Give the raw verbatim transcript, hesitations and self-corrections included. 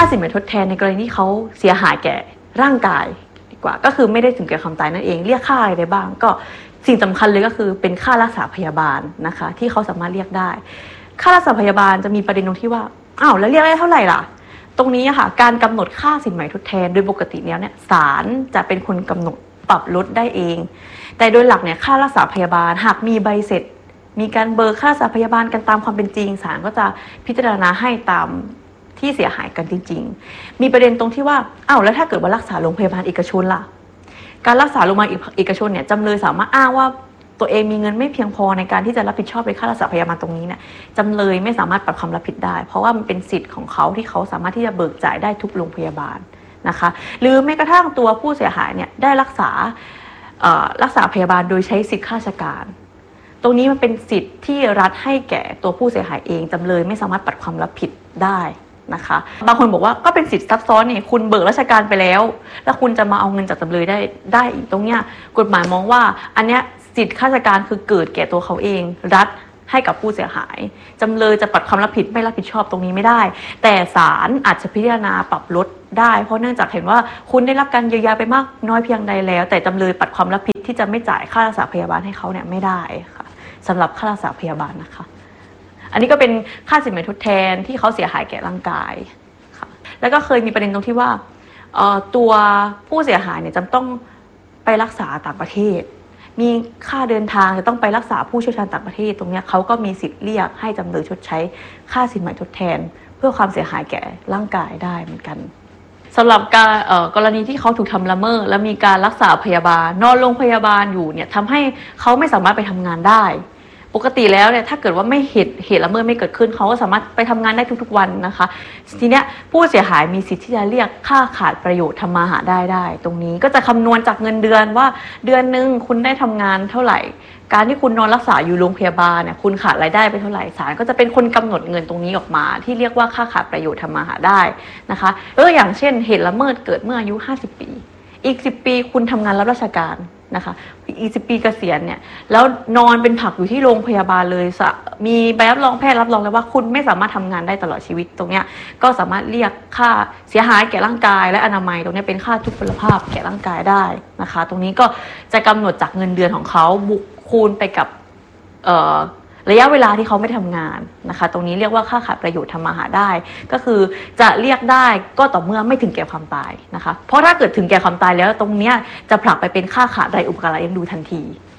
าสินไหมทดแทนในกรณีที่เขาเสียหายแก่ร่างกายดีกว่าก็คือไม่ได้ถึงแก่ความตายนั่นเองเรียกค่าอะไรได้บ้างก็สิ่งสำคัญเลยก็คือเป็นค่ารักษาพยาบาลนะคะที่เขาสามารถเรียกได้ค่ารักษาพยาบาลจะมีประเด็นตรงที่ว่าอ้าวแล้วเรียกได้เท่าไหร่ล่ะตรงนี้ค่ะการกำหนดค่าสินไหมทดแทนโดยปกติแล้วเนี่ยศาลจะเป็นคนกำหนดปรับลดได้เองแต่โดยหลักเนี่ยค่ารักษาพยาบาลหากมีใบเสร็จมีการเบิกค่ารักษาพยาบาลกันตามความเป็นจริงศาลก็จะพิจารณาให้ตามที่เสียหายกันจริงๆมีประเด็นตรงที่ว่าอ้าวแล้วถ้าเกิดว่ารักษาโรงพยาบาลเอกชนล่ะการรักษาโรงพยาบาลเอกชนเนี่ยจำเลยสามารถอ้างว่าตัวเองมีเงินไม่เพียงพอในการที่จะรับผิดชอบในค่ารักษาพยาบาลตรงนี้เนี่ยจำเลยไม่สามารถปัดความรับผิดได้เพราะว่ามันเป็นสิทธิ์ของเขาที่เขาสามารถที่จะเบิกจ่ายได้ทุกโรงพยาบาลนะคะหรือแม้กระทั่งตัวผู้เสียหายเนี่ยได้รักษารักษาพยาบาลโดยใช้สิทธิข้าราชการตรงนี้มันเป็นสิทธิ์ที่รัฐให้แก่ตัวผู้เสียหายเองจำเลยไม่สามารถปัดความรับผิดได้นะคะบางคนบอกว่าก็เป็นสิทธิซับซ้อนนี่คุณเบิกราชการไปแล้วแล้วคุณจะมาเอาเงินจากจำเลยได้ได้อีกตรงเนี้ยกฎหมายมองว่าอันเนี้ยสิทธิข้าราชการคือเกิดแก่ตัวเขาเองรัฐให้กับผู้เสียหายจำเลยจะปัดความรับผิดไม่รับผิดชอบตรงนี้ไม่ได้แต่ศาลอาจจะพิจารณาปรับลดได้เพราะเนื่องจากเห็นว่าคุณได้รับการเยียวยาไปมากน้อยเพียงใดแล้วแต่จำเลยปัดความรับผิดที่จะไม่จ่ายค่ารักษาพยาบาลให้เขาเนี่ยไม่ได้ค่ะสำหรับค่ารักษาพยาบาลนะคะอันนี้ก็เป็นค่าสินไหมทดแทนที่เขาเสียหายแก่ร่างกายค่ะแล้วก็เคยมีประเด็นตรงที่ว่าตัวผู้เสียหายเนี่ยจำต้องไปรักษาต่างประเทศมีค่าเดินทางจะต้องไปรักษาผู้เชี่ยวชาญต่างประเทศตรงนี้เขาก็มีสิทธิ์เรียกให้จำเลยชดใช้ค่าสินไหมทดแทนเพื่อความเสียหายแก่ร่างกายได้เหมือนกันสำหรับการกรณีที่เขาถูกทำละเมิดและมีการรักษาพยาบาลนอนโรงพยาบาลอยู่เนี่ยทำให้เขาไม่สามารถไปทำงานได้ปกติแล้วเนี่ยถ้าเกิดว่าไม่เหตุเหตุละเมิดไม่เกิดขึ้นเขาก็สามารถไปทำงานได้ทุกๆวันนะคะทีเนี้ยผู้เสียหายมีสิทธิ์ที่จะเรียกค่าขาดประโยชน์ทำมาหาได้ได้ตรงนี้ก็จะคำนวณจากเงินเดือนว่าเดือนนึงคุณได้ทำงานเท่าไหร่การที่คุณนอนรักษาอยู่โรงพยาบาลเนี่ยคุณขาดรายได้ไปเท่าไหร่ศาลก็จะเป็นคนกำหนดเงินตรงนี้ออกมาที่เรียกว่าค่าขาดประโยชน์ทำมาหาได้นะคะเอออย่างเช่นเหตุละเมิดเกิดเมื่ออายุห้าสิบปีอีกสิบปีคุณทำงานรับราชการนะคะอีกสิบปีเกษียณเนี่ยแล้วนอนเป็นผักอยู่ที่โรงพยาบาลเลยมีใบรับรองแพทย์รับรองแล้วว่าคุณไม่สามารถทำงานได้ตลอดชีวิตตรงเนี้ยก็สามารถเรียกค่าเสียหายแก่ร่างกายและอนามัยตรงนี้เป็นค่าทุพพลภาพแก่ร่างกายได้นะคะตรงนี้ก็จะกำหนดจากเงินเดือนของเขาบวกคูณไปกับระยะเวลาที่เขาไม่ทำงานนะคะตรงนี้เรียกว่าค่าขาดประโยชน์ทำมาหาได้ก็คือจะเรียกได้ก็ต่อเมื่อไม่ถึงแก่ความตายนะคะเพราะถ้าเกิดถึงแก่ความตายแล้วตรงนี้จะผลักไปเป็นค่าขาดรายอุปการะเลี้ยงดูทันที